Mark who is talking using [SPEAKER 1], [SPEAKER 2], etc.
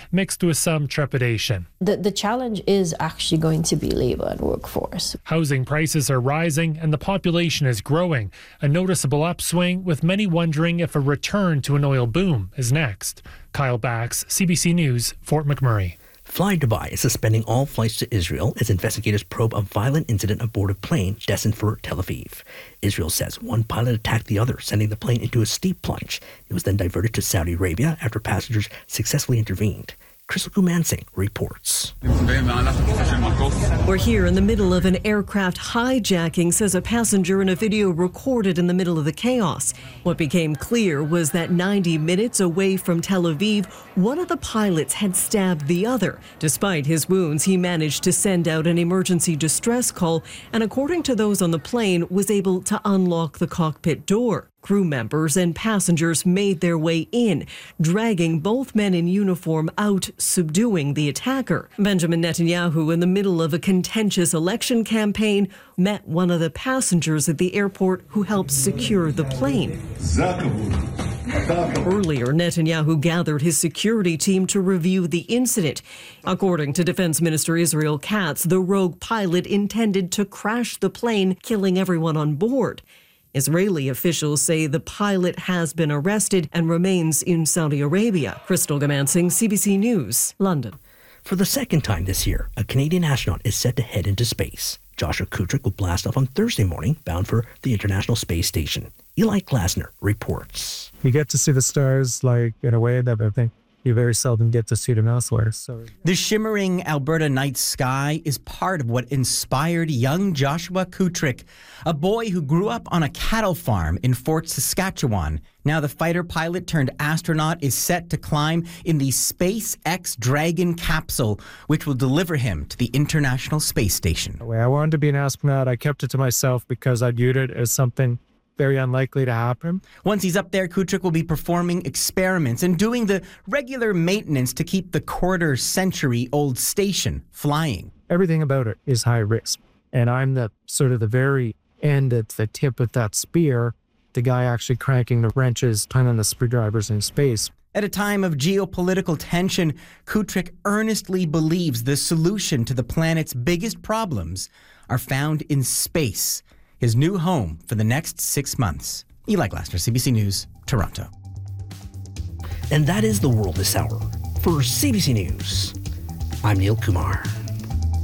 [SPEAKER 1] mixed with some trepidation.
[SPEAKER 2] The challenge is actually going to be labor and workforce.
[SPEAKER 1] Housing prices are rising and the population is growing, a noticeable upswing with many wondering if a return to an oil boom is next. Kyle Bax, CBC News, Fort McMurray.
[SPEAKER 3] Fly Dubai is suspending all flights to Israel as investigators probe a violent incident aboard a plane destined for Tel Aviv. Israel says one pilot attacked the other, sending the plane into a steep plunge. It was then diverted to Saudi Arabia after passengers successfully intervened. Crystal Kumansing reports.
[SPEAKER 4] We're here in the middle of an aircraft hijacking, says a passenger in a video recorded in the middle of the chaos. What became clear was that 90 minutes away from Tel Aviv, one of the pilots had stabbed the other. Despite his wounds, he managed to send out an emergency distress call and, according to those on the plane, was able to unlock the cockpit door. Crew members and passengers made their way in, dragging both men in uniform out, subduing the attacker. Benjamin Netanyahu, in the middle of a contentious election campaign, met one of the passengers at the airport who helped secure the plane. Earlier, Netanyahu gathered his security team to review the incident. According to Defense Minister Israel Katz, the rogue pilot intended to crash the plane, killing everyone on board. Israeli officials say the pilot has been arrested and remains in Saudi Arabia. Crystal Gamansing, CBC News, London.
[SPEAKER 3] For the second time this year, a Canadian astronaut is set to head into space. Joshua Kutrick will blast off on Thursday morning, bound for the International Space Station. Eli Glasner reports.
[SPEAKER 5] You get to see the stars in a way that I think you very seldom get to see them elsewhere.
[SPEAKER 6] The shimmering Alberta night sky is part of what inspired young Joshua Kutrick, a boy who grew up on a cattle farm in Fort Saskatchewan. Now the fighter pilot turned astronaut is set to climb in the SpaceX Dragon capsule, which will deliver him to the International Space Station.
[SPEAKER 5] I wanted to be an astronaut. I kept it to myself because I viewed it as something very unlikely to happen.
[SPEAKER 6] Once he's up there, Kutrick will be performing experiments and doing the regular maintenance to keep the quarter-century-old station flying.
[SPEAKER 5] Everything about it is high risk, and I'm the very end at the tip of that spear, the guy actually cranking the wrenches, turning the screwdrivers in space.
[SPEAKER 6] At a time of geopolitical tension, Kutrick earnestly believes the solution to the planet's biggest problems are found in space, his new home for the next 6 months. Eli Glasner, CBC News, Toronto.
[SPEAKER 3] And that is the world this hour. For CBC News, I'm Neil Kumar.